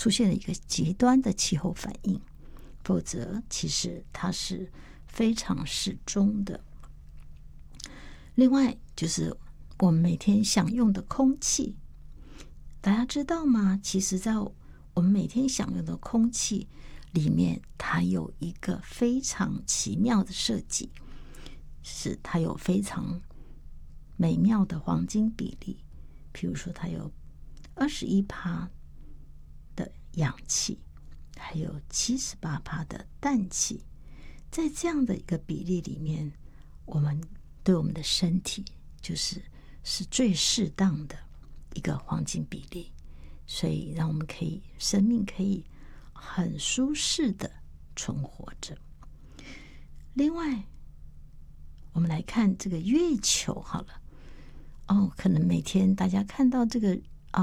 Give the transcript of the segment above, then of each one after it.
出现了一个极端的气候反应，否则其实它是非常适中的。另外就是我们每天享用的空气，大家知道吗？其实在我们每天享用的空气里面，它有一个非常奇妙的设计，是它有非常美妙的黄金比例。譬如说它有21%的氧气，还有78%的氮气，在这样的一个比例里面，我们对我们的身体是最适当的一个黄金比例，所以让我们生命可以很舒适的存活着。另外我们来看这个月球好了。可能每天大家看到这个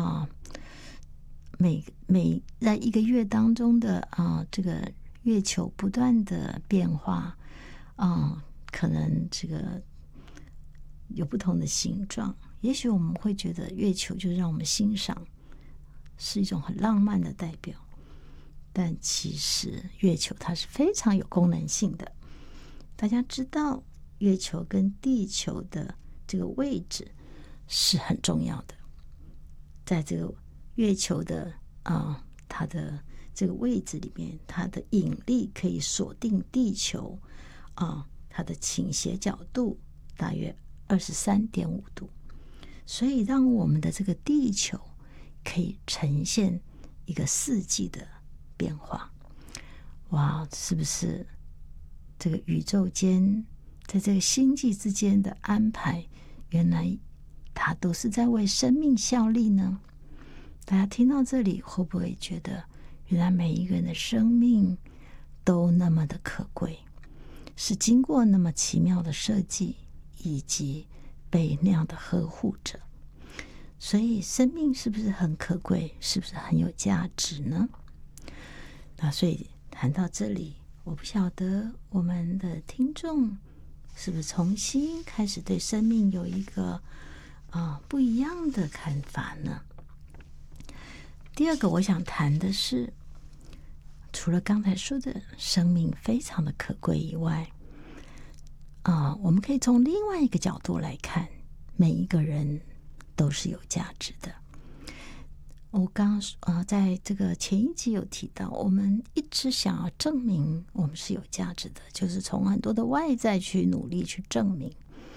每在一个月当中的这个月球不断的变化，可能这个有不同的形状，也许我们会觉得月球就让我们欣赏，是一种很浪漫的代表，但其实月球它是非常有功能性的。大家知道月球跟地球的这个位置是很重要的，在这个月球的它的这个位置里面，它的引力可以锁定地球它的倾斜角度大约23.5度，所以让我们的这个地球可以呈现一个四季的变化。哇，是不是这个宇宙间在这个星际之间的安排，原来它都是在为生命效力呢？大家听到这里会不会觉得原来每一个人的生命都那么的可贵，是经过那么奇妙的设计以及被那样的呵护着？所以生命是不是很可贵，是不是很有价值呢？那所以谈到这里，我不晓得我们的听众是不是重新开始对生命有一个不一样的看法呢？第二个我想谈的是，除了刚才说的生命非常的可贵以外，我们可以从另外一个角度来看，每一个人都是有价值的。我刚在这个前一集有提到，我们一直想要证明我们是有价值的，就是从很多的外在去努力去证明。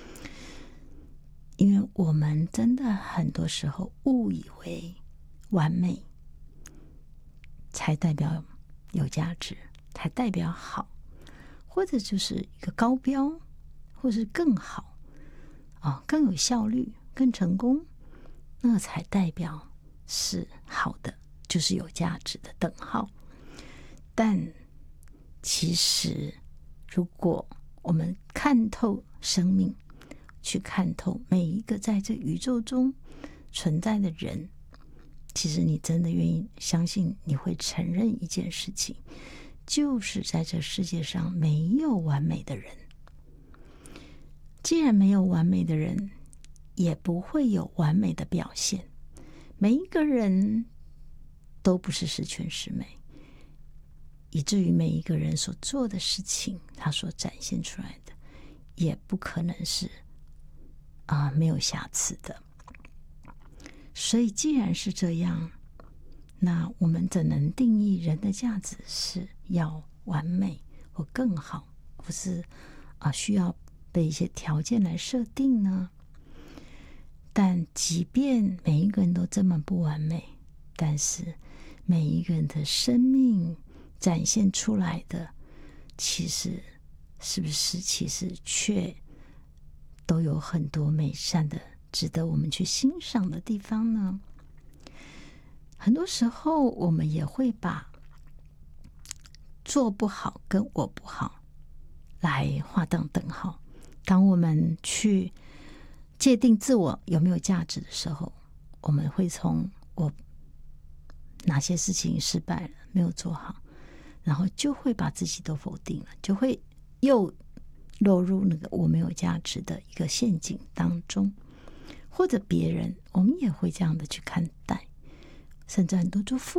因为我们真的很多时候误以为完美才代表有价值，才代表好，或者就是一个高标，或是更好更有效率，更成功，那才代表是好的，就是有价值的等号。但其实如果我们看透生命，去看透每一个在这宇宙中存在的人，其实你真的愿意相信，你会承认一件事情，就是在这世界上没有完美的人。既然没有完美的人，也不会有完美的表现。每一个人都不是十全十美，以至于每一个人所做的事情，他所展现出来的也不可能是没有瑕疵的。所以既然是这样，那我们怎能定义人的价值是要完美或更好，或是需要被一些条件来设定呢？但即便每一个人都这么不完美，但是每一个人的生命展现出来的，其实是不是其实却都有很多美善的值得我们去欣赏的地方呢？很多时候我们也会把做不好跟我不好来划等号。当我们去界定自我有没有价值的时候，我们会从我哪些事情失败了，没有做好，然后就会把自己都否定了，就会又落入那个我没有价值的一个陷阱当中。或者别人，我们也会这样的去看待，甚至很多做父